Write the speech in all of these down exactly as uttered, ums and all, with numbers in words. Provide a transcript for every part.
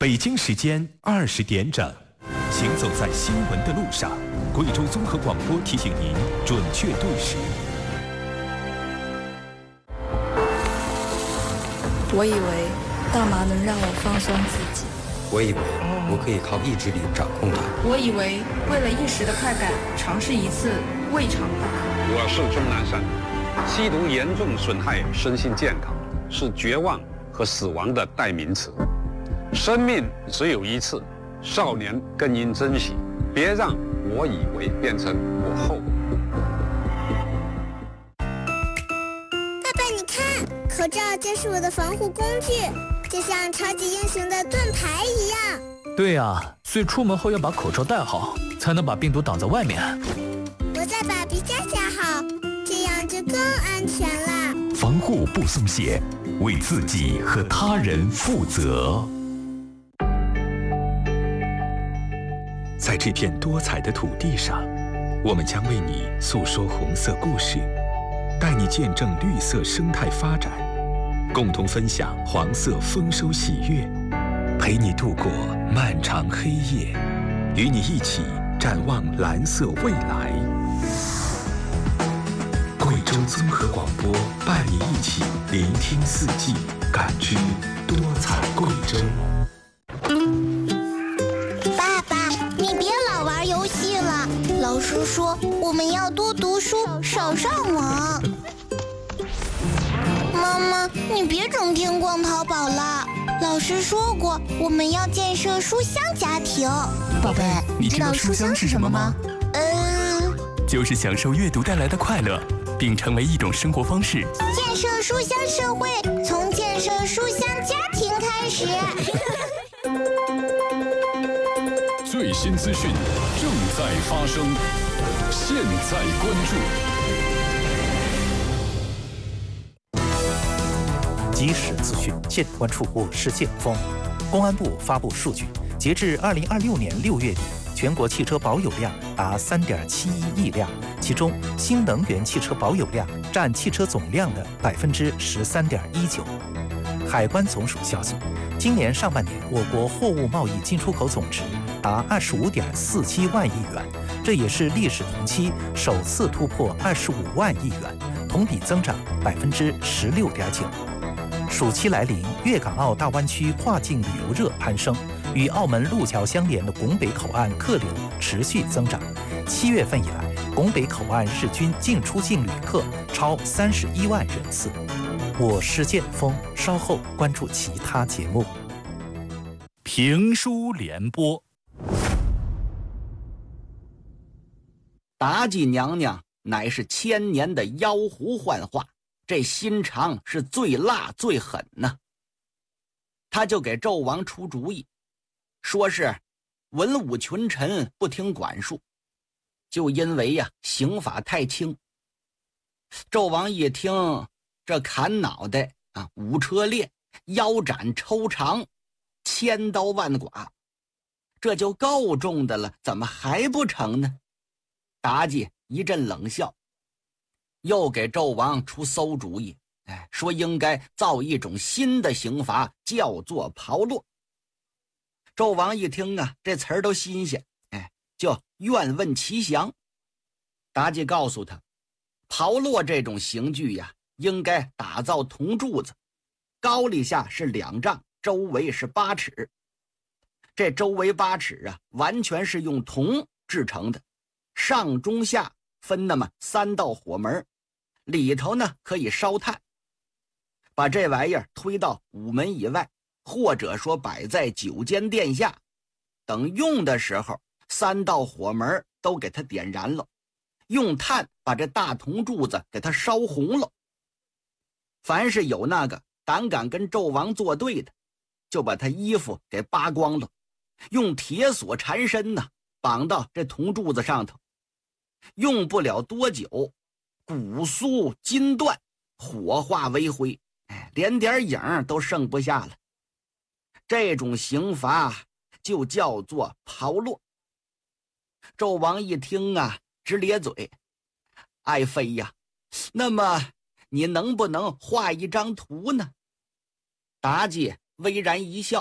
北京时间二十点整，行走在新闻的路上，贵州综合广播提醒您准确对时。 我以为大麻能让我放松自己， 我以为我可以靠意志力掌控它， 我以为为了一时的快感，尝试一次未尝不可。 我是钟南山，吸毒严重损害身心健康，是绝望和死亡的代名词。生命只有一次，少年更应珍惜，别让我以为变成我后悔。 爸爸，你看，口罩就是我的防护工具，就像超级英雄的盾牌一样。 对啊，所以出门后要把口罩戴好，才能把病毒挡在外面。 我再把鼻夹夹好，这样就更安全了。 防护不松懈，为自己和他人负责。在这片多彩的土地上，我们将为你诉说红色故事，带你见证绿色生态发展，共同分享黄色丰收喜悦，陪你度过漫长黑夜，与你一起展望蓝色未来。贵州综合广播伴你一起聆听四季，感知多彩贵州。 爸爸，你别老玩游戏了，老师说我们要多读书，少上网。妈妈，你别整天逛淘宝了，老师说过我们要建设书香家庭。 宝贝，你知道书香是什么吗？ 嗯， 就是享受阅读带来的快乐，并成为一种生活方式。 建设书香社会，从建设书香家庭开始。 最新资讯正在发生，现在关注。 即时资讯，现关注我是剑锋。公安部发布数据，截至二零二六年六月底，全国汽车保有量达三点七一亿辆，其中新能源汽车保有量占汽车总量的百分之十三点一九。海关总署消息，今年上半年我国货物贸易进出口总值达二十五点四七万亿元，这也是历史同期首次突破二十五万亿元，同比增长百分之十六点九。暑期来临，粤港澳大湾区跨境旅游热攀升，与澳门路桥相连的拱北口岸客流持续增长。七月份以来，拱北口岸日均进出境旅客超三十一万人次。我是剑锋，稍后关注其他节目。 评书联播。 妲己娘娘乃是千年的妖狐幻化，这心肠是最辣最狠呢。他就给纣王出主意，说是文武群臣不听管束，就因为呀刑法太轻。纣王一听，这砍脑袋啊，舞车裂，腰斩抽肠，千刀万剐，这就够重的了，怎么还不成呢？妲己一阵冷笑，又给纣王出馊主意，哎，说应该造一种新的刑罚，叫做炮烙。纣王一听啊，这词儿都新鲜，哎，就愿问其详。妲己告诉他，炮烙这种刑具呀，应该打造铜柱子，高立下是两丈，周围是八尺。这周围八尺啊，完全是用铜制成的，上中下分那么三道火门，里头呢可以烧炭。把这玩意儿推到午门以外，或者说摆在九间殿下，等用的时候，三道火门都给它点燃了，用炭把这大铜柱子给它烧红了。凡是有那个胆敢跟纣王作对的，就把他衣服给扒光了，用铁锁缠身呢，绑到这铜柱子上头。用不了多久，骨酥筋断，火化为灰，哎，连点影都剩不下了。这种刑罚就叫做炮烙。纣王一听啊，直咧嘴，爱妃呀，那么你能不能画一张图呢？妲己微然一笑，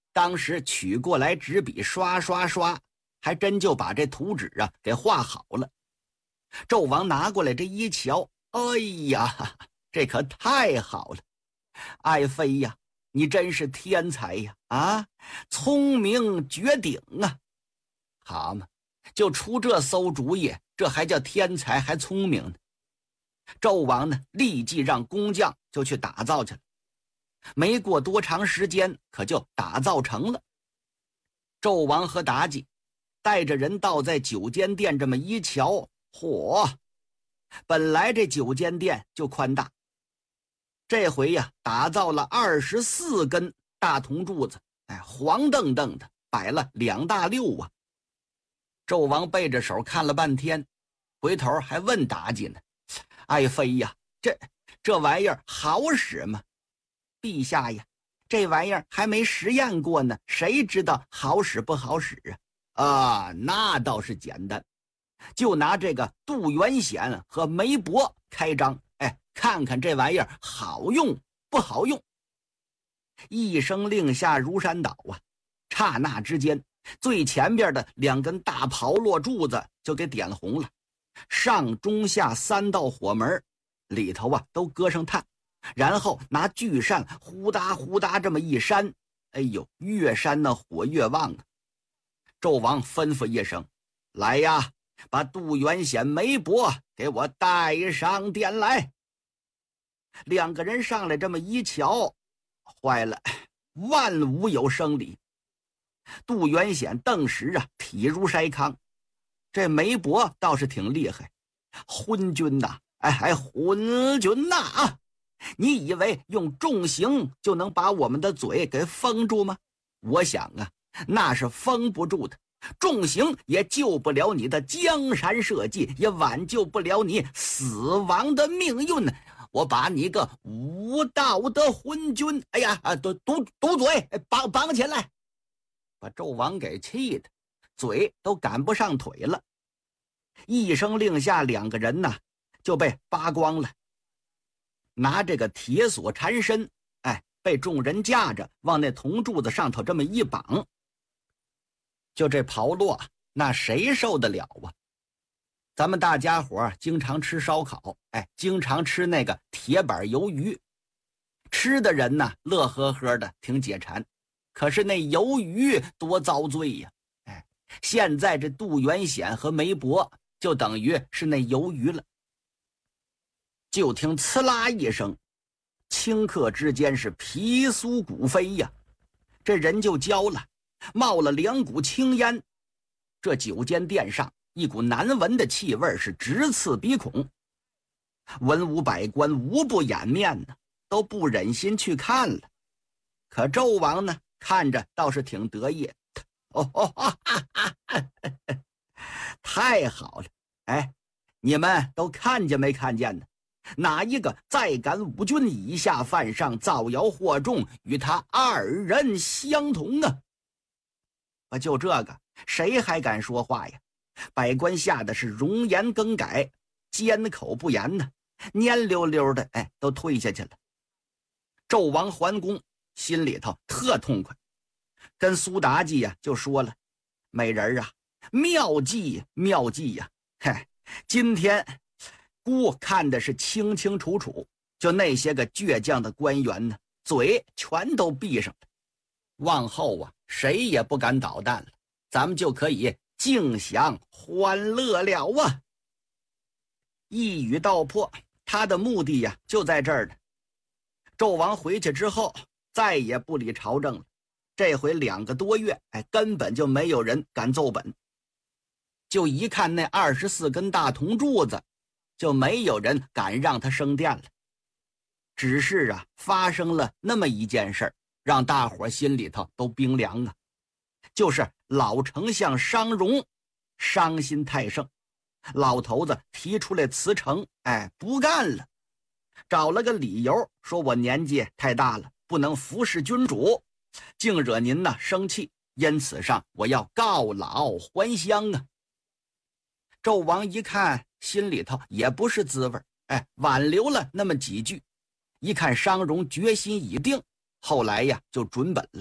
当时取过来纸笔刷刷刷，还真就把这图纸啊给画好了。纣王拿过来这一瞧，哎呀，这可太好了！爱妃呀，你真是天才呀！啊，聪明绝顶啊！好嘛，就出这馊主意，这还叫天才还聪明呢？纣王呢，立即让工匠就去打造去了。没过多长时间，可就打造成了。纣王和妲己带着人到在九间殿这么一瞧，嚯！本来这九间殿就宽大，这回呀，打造了二十四根大铜柱子，哎，黄澄澄的，摆了两大溜啊。纣王背着手看了半天，回头还问妲己呢：“爱妃呀，这这玩意儿好使吗？”陛下呀，这玩意儿还没实验过呢，谁知道好使不好使啊？啊，那倒是简单，就拿这个杜元显和梅伯开张，哎，看看这玩意儿好用不好用。一声令下如山倒啊，刹那之间，最前边的两根大炮烙柱子就给点红了，上中下三道火门里头啊都搁上炭，然后拿巨扇呼哒呼哒这么一扇，哎呦，越扇那火越旺啊！纣王吩咐一声：“来呀，把杜元显、梅伯给我带上殿来。”两个人上来这么一瞧，坏了，万无有生理。杜元显、邓石啊，体如筛糠；这梅伯倒是挺厉害，昏君呐、啊，哎，还昏君呐啊！你以为用重刑就能把我们的嘴给封住吗？我想啊，那是封不住的。重刑也救不了你的江山社稷，也挽救不了你死亡的命运。我把你个无道的昏君，哎呀，堵堵堵嘴，绑绑起来！把纣王给气的，嘴都赶不上腿了。一声令下，两个人呢就被扒光了。拿这个铁锁缠身，哎，被众人架着往那铜柱子上头这么一绑，就这炮烙，那谁受得了啊？咱们大家伙经常吃烧烤，哎，经常吃那个铁板鱿鱼，吃的人呢乐呵呵的，挺解馋。可是那鱿鱼多遭罪呀！哎，现在这杜元显和梅伯就等于是那鱿鱼了。就听呲啦一声，顷刻之间是皮酥骨飞呀，这人就焦了，冒了两股青烟。这九间殿上一股难闻的气味是直刺鼻孔，文武百官无不掩面呢，都不忍心去看了。可纣王呢，看着倒是挺得意，哦哦哈哈哈哈，太好了！哎，你们都看见没看见呢？哪一个再敢五军以下犯上，造谣惑众，与他二人相同啊？啊，就这个，谁还敢说话呀？百官吓得是容颜更改，缄口不言呢，蔫溜溜的，哎，都退下去了。纣王桓公心里头特痛快，跟苏妲己呀就说了：“美人啊，妙计妙计呀！嘿，今天孤看的是清清楚楚，就那些个倔强的官员呢，嘴全都闭上了。往后啊，谁也不敢捣蛋了，咱们就可以尽享欢乐了啊！”一语道破，他的目的呀就在这儿呢。纣王回去之后，再也不理朝政了。这回两个多月，哎，根本就没有人敢奏本。就一看那二十四根大铜柱子，就没有人敢让他升殿了。只是啊，发生了那么一件事儿，让大伙心里头都冰凉啊。就是老丞相商容伤心太盛，老头子提出来辞呈，哎，不干了，找了个理由，说我年纪太大了，不能服侍君主，竟惹您呢生气，因此上我要告老还乡啊。纣王一看，心里头也不是滋味，哎，挽留了那么几句。一看商容决心已定，后来呀就准本了，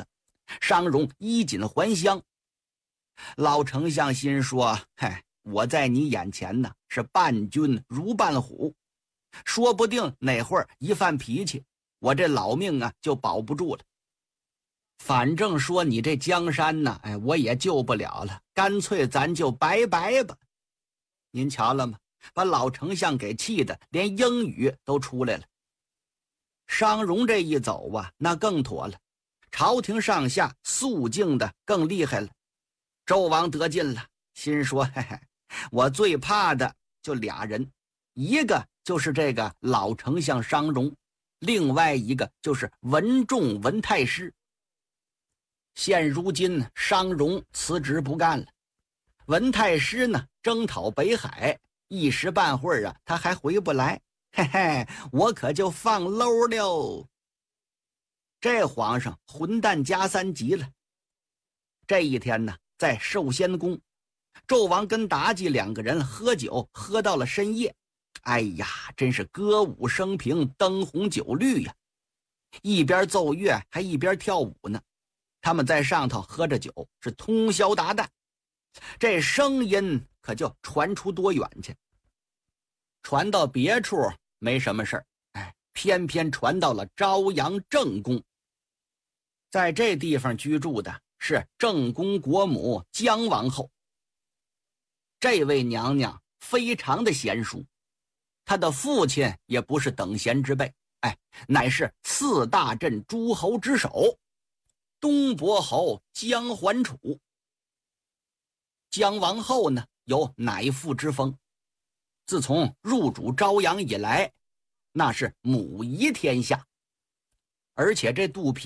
商容衣锦还乡。老丞相心说：嗨，我在你眼前呢，是伴君如伴虎，说不定哪会儿一犯脾气，我这老命啊就保不住了。反正说你这江山呢，哎，我也救不了了，干脆咱就拜拜吧。您瞧了吗？把老丞相给气的连英语都出来了。商容这一走啊，那更妥了，朝廷上下肃静的更厉害了。纣王得劲了，心说：嘿嘿，我最怕的就俩人，一个就是这个老丞相商容，另外一个就是文仲文太师。现如今商容辞职不干了，文太师呢征讨北海，一时半会儿啊他还回不来，嘿嘿，我可就放漏了。这皇上混蛋加三级了。这一天呢，在寿仙宫，纣王跟妲己两个人喝酒，喝到了深夜。哎呀，真是歌舞升平，灯红酒绿呀！一边奏乐还一边跳舞呢。他们在上头喝着酒，是通宵达旦，这声音可就传出多远去。传到别处没什么事儿，哎，偏偏传到了朝阳正宫。在这地方居住的是正宫国母姜王后。这位娘娘非常的贤淑，她的父亲也不是等闲之辈，哎，乃是四大镇诸侯之首，东伯侯姜桓楚。姜王后呢，有乃父之风，自从入主朝阳以来，那是母仪天下，而且这肚皮